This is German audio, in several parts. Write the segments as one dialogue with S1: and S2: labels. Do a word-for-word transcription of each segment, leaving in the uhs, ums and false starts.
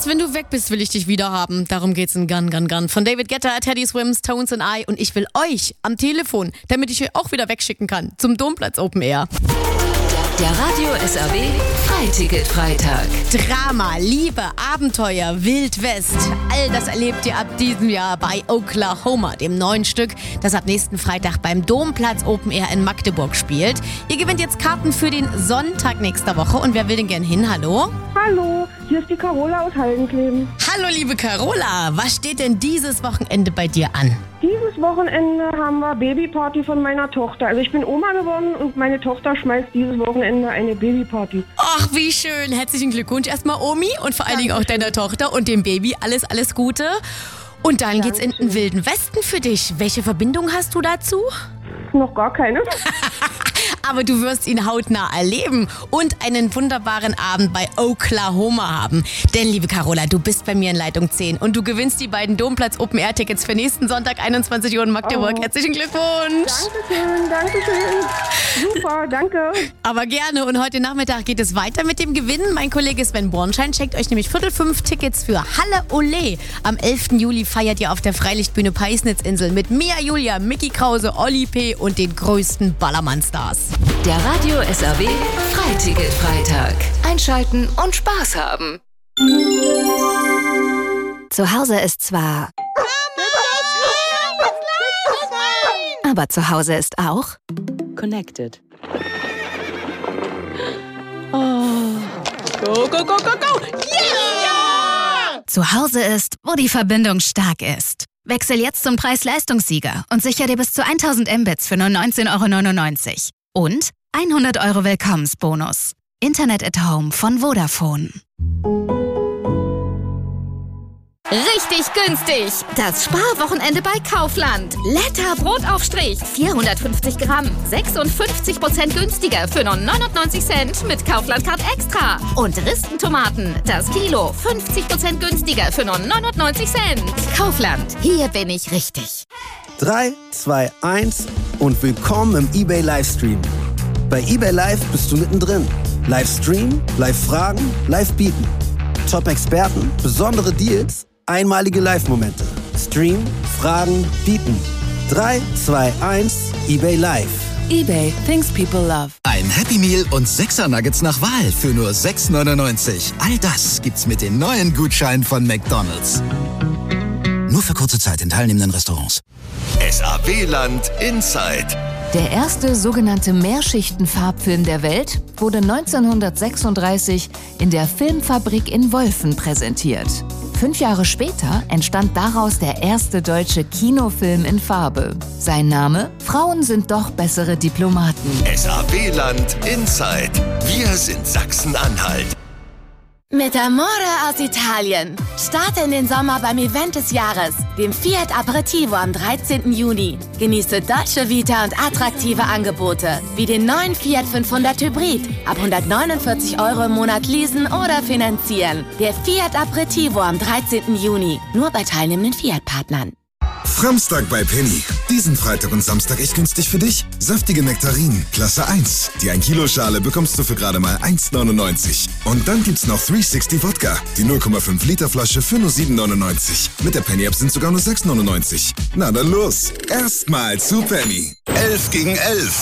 S1: wenn du weg bist, will ich dich wieder haben. Darum geht's in Gun, Gun, Gun. Von David Guetta, Teddy Swims, Tones and I. Und ich will euch am Telefon, damit ich euch auch wieder wegschicken kann, zum Domplatz Open Air.
S2: Der Radio S R W Freiticket-Freitag.
S1: Drama, Liebe, Abenteuer, Wild West. All das erlebt ihr ab diesem Jahr bei Oklahoma, dem neuen Stück, das ab nächsten Freitag beim Domplatz Open Air in Magdeburg spielt. Ihr gewinnt jetzt Karten für den Sonntag nächster Woche. Und wer will denn gern hin? Hallo?
S3: Hallo, hier ist die Carola aus Haldenkleben.
S1: Hallo, liebe Carola. Was steht denn dieses Wochenende bei dir an?
S3: Dieses Wochenende haben wir Babyparty von meiner Tochter. Also ich bin Oma geworden und meine Tochter schmeißt dieses Wochenende eine Babyparty.
S1: Ach, wie schön. Herzlichen Glückwunsch erstmal, Omi, und vor allen Dingen auch deiner Tochter und dem Baby. Alles, alles Gute. Und dann geht's in den Wilden Westen für dich. Welche Verbindung hast du dazu?
S3: Noch gar keine.
S1: Aber du wirst ihn hautnah erleben und einen wunderbaren Abend bei Oklahoma haben. Denn, liebe Carola, du bist bei mir in Leitung zehn und du gewinnst die beiden Domplatz Open Air Tickets für nächsten Sonntag einundzwanzig Uhr in Magdeburg.
S3: Oh.
S1: Herzlichen Glückwunsch.
S3: Dankeschön, Dankeschön. Super, danke.
S1: Aber gerne. Und heute Nachmittag geht es weiter mit dem Gewinnen. Mein Kollege Sven Bornschein schenkt euch nämlich Viertel fünf Tickets für Halle Ole. Am elften Juli feiert ihr auf der Freilichtbühne Peisnitzinsel mit Mia Julia, Micky Krause, Olli P. und den größten Ballermann-Stars.
S2: Der Radio S R W Freiticket-Freitag. Einschalten und Spaß haben.
S4: Zu Hause ist zwar... Aber zu Hause ist auch...
S5: Connected. Oh. Go, go, go, go, go! Yeah!
S4: Zu Hause ist, wo die Verbindung stark ist. Wechsel jetzt zum Preis-Leistungssieger und sicher dir bis zu tausend Mbits für nur neunzehn Euro neunundneunzig. Und hundert Euro Willkommensbonus. Internet at Home von Vodafone.
S6: Richtig günstig! Das Sparwochenende bei Kaufland. Letter Brotaufstrich, vierhundertfünfzig Gramm, sechsundfünfzig Prozent günstiger für nur neunundneunzig Cent mit Kaufland-Card Extra. Und Ristentomaten, das Kilo, fünfzig Prozent günstiger für nur neunundneunzig Cent. Kaufland, hier bin ich richtig.
S7: drei, zwei, eins und willkommen im eBay Livestream. Bei eBay Live bist du mittendrin. Livestream, Live-Fragen, Live-Bieten. Top-Experten, besondere Deals, einmalige Live-Momente. Stream, Fragen, Bieten. drei, zwei, eins, eBay Live.
S2: eBay, things people love.
S8: Ein Happy Meal und sechser Nuggets nach Wahl für nur sechs neunundneunzig. All das gibt's mit den neuen Gutscheinen von McDonald's. Nur für kurze Zeit in teilnehmenden Restaurants.
S9: S R W-Land Inside.
S2: Der erste sogenannte Mehrschichten-Farbfilm der Welt wurde neunzehnhundertsechsunddreißig in der Filmfabrik in Wolfen präsentiert. Fünf Jahre später entstand daraus der erste deutsche Kinofilm in Farbe. Sein Name? Frauen sind doch bessere Diplomaten.
S9: S R W-Land Inside. Wir sind Sachsen-Anhalt.
S6: Mit Amore aus Italien. Starte in den Sommer beim Event des Jahres, dem Fiat Aperitivo am dreizehnten Juni. Genieße Dolce Vita und attraktive Angebote, wie den neuen Fiat fünfhundert Hybrid. Ab hundertneunundvierzig Euro im Monat leasen oder finanzieren. Der Fiat Aperitivo am dreizehnten Juni. Nur bei teilnehmenden Fiat-Partnern.
S10: Framstag bei Penny. Diesen Freitag und Samstag echt günstig für dich. Saftige Nektarinen, Klasse eins. Die ein Kilo Schale bekommst du für gerade mal eins neunundneunzig. Und dann gibt's noch dreihundertsechzig Wodka. Die null Komma fünf Liter Flasche für nur sieben neunundneunzig. Mit der Penny App sind sogar nur sechs neunundneunzig. Na dann los. Erstmal zu Penny.
S9: elf gegen elf.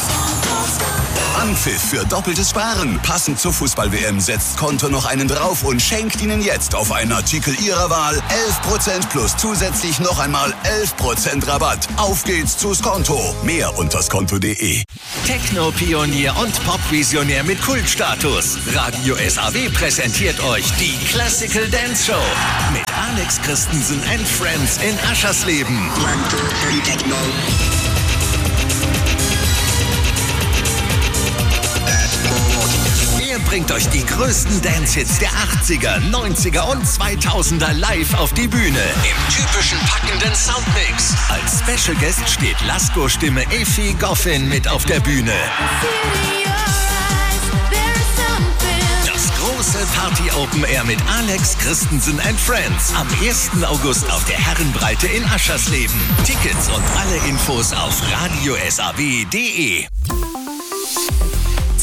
S9: Anpfiff für doppeltes Sparen. Passend zur Fußball-W M setzt Konto noch einen drauf und schenkt Ihnen jetzt auf einen Artikel Ihrer Wahl elf Prozent plus zusätzlich noch einmal elf Prozent Rabatt. Auf geht's zu Skonto. Mehr unter skonto punkt de.
S11: Techno-Pionier und Pop-Visionär mit Kultstatus. Radio S R W präsentiert euch die Classical Dance Show mit Alex Christensen and Friends in Aschersleben. Er bringt euch die größten Dance-Hits der achtziger, neunziger und zweitausender live auf die Bühne. Im typischen packenden Soundmix. Als Special Guest steht Lasko-Stimme Effi Goffin mit auf der Bühne. Das große Party Open Air mit Alex Christensen and Friends. Am ersten August auf der Herrenbreite in Aschersleben. Tickets und alle Infos auf radio s r w punkt de.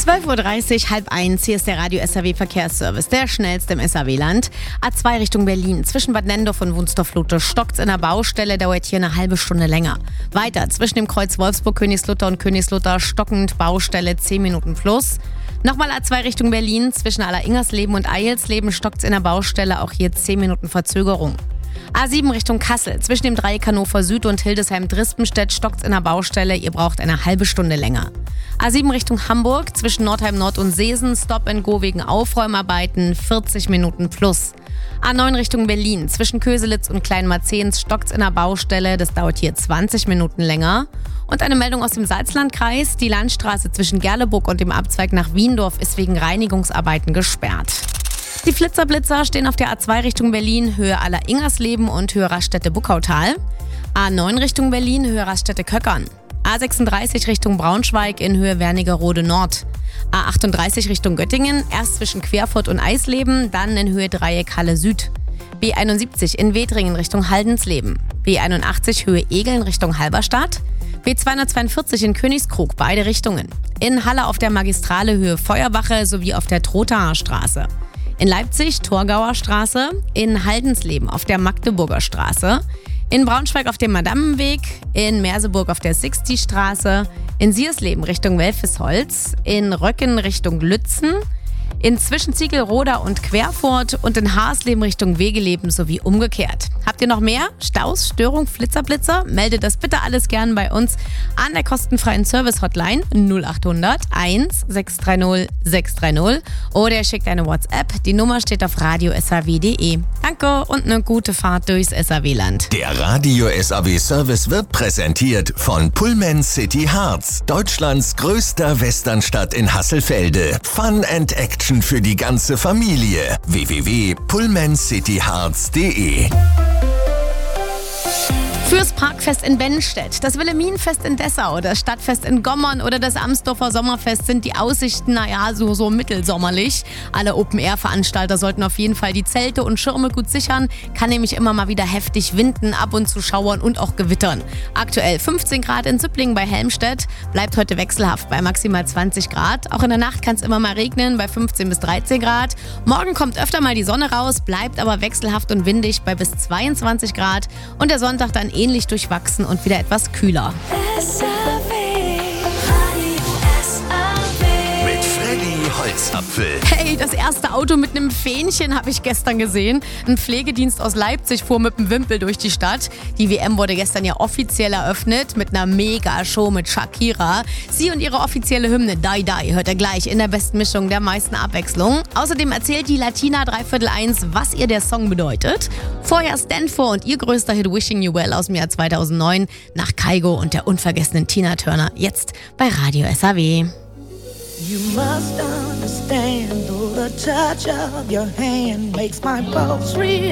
S1: zwölf Uhr dreißig, halb eins, hier ist der Radio S R W Verkehrsservice, der schnellste im S R W-Land. A zwei Richtung Berlin, zwischen Bad Nendorf und Wunstorf-Lute stockt's in der Baustelle, dauert hier eine halbe Stunde länger. Weiter, zwischen dem Kreuz Wolfsburg-Königslutter und Königslutter stockend Baustelle zehn Minuten plus. Nochmal A zwei Richtung Berlin, zwischen Aller-Ingersleben und Eilsleben stockt's in der Baustelle, auch hier zehn Minuten Verzögerung. A sieben Richtung Kassel, zwischen dem Dreieck Hannover Süd und Hildesheim-Drispenstedt stockt's in der Baustelle, ihr braucht eine halbe Stunde länger. A sieben Richtung Hamburg, zwischen Nordheim Nord und Seesen, Stop and Go wegen Aufräumarbeiten, vierzig Minuten plus. A neun Richtung Berlin, zwischen Köselitz und Kleinmarzehns stockt's in der Baustelle, das dauert hier zwanzig Minuten länger. Und eine Meldung aus dem Salzlandkreis, die Landstraße zwischen Gerleburg und dem Abzweig nach Wiendorf ist wegen Reinigungsarbeiten gesperrt. Die Flitzerblitzer stehen auf der A zwei Richtung Berlin, Höhe Aller-Ingersleben und Höhe Raststätte-Buckautal. A neun Richtung Berlin, Höhe Raststätte-Köckern. A sechsunddreißig Richtung Braunschweig in Höhe Wernigerode Nord. A achtunddreißig Richtung Göttingen, erst zwischen Querfurt und Eisleben, dann in Höhe Dreieck Halle Süd. B einundsiebzig in Wedringen Richtung Haldensleben. B einundachtzig Höhe Egeln Richtung Halberstadt. B zweihundertzweiundvierzig in Königskrug, beide Richtungen. In Halle auf der Magistrale Höhe Feuerwache sowie auf der Trothaer Straße. In Leipzig Torgauer Straße, in Haldensleben auf der Magdeburger Straße, in Braunschweig auf dem Madammenweg, in Merseburg auf der Sixty-Straße, in Siersleben Richtung Welfesholz, in Röcken Richtung Lützen, in Zwischenziegelroda und Querfurt und in Haarsleben Richtung Wegeleben sowie umgekehrt. Habt ihr noch mehr? Staus, Störung, Flitzerblitzer? Meldet das bitte alles gern bei uns an der kostenfreien Service-Hotline null acht hundert eins sechs drei null sechs drei null oder ihr schickt eine WhatsApp. Die Nummer steht auf radio s r w punkt d e. Danke und eine gute Fahrt durchs S R W-Land.
S11: Der Radio S R W-Service wird präsentiert von Pullman City Harz, Deutschlands größter Westernstadt in Hasselfelde. Fun and Action für die ganze Familie. w w w punkt pullman city harz punkt d e.
S1: Fürs Parkfest in Bennstedt, das Wilhelminenfest in Dessau, das Stadtfest in Gommern oder das Amsdorfer Sommerfest sind die Aussichten, naja, so, so mittelsommerlich. Alle Open-Air-Veranstalter sollten auf jeden Fall die Zelte und Schirme gut sichern, kann nämlich immer mal wieder heftig winden, ab und zu schauern und auch gewittern. Aktuell fünfzehn Grad in Züpplingen bei Helmstedt, bleibt heute wechselhaft bei maximal zwanzig Grad. Auch in der Nacht kann es immer mal regnen bei fünfzehn bis dreizehn Grad. Morgen kommt öfter mal die Sonne raus, bleibt aber wechselhaft und windig bei bis zweiundzwanzig Grad und der Sonntag dann ähnlich durchwachsen und wieder etwas kühler.
S11: Mit Freddy Holzapfel.
S1: Hey, das erste Auto mit einem Fähnchen habe ich gestern gesehen. Ein Pflegedienst aus Leipzig fuhr mit einem Wimpel durch die Stadt. Die W M wurde gestern ja offiziell eröffnet mit einer Mega-Show mit Shakira. Sie und ihre offizielle Hymne Die Die hört ihr gleich in der besten Mischung der meisten Abwechslung. Außerdem erzählt die Latina dreiviertel eins, was ihr der Song bedeutet. Vorher Stanford und ihr größter Hit Wishing You Well aus dem Jahr zweitausendneun nach Kygo und der unvergessenen Tina Turner. Jetzt bei Radio S R W.
S12: You must understand, though the touch of your hand makes my pulse real.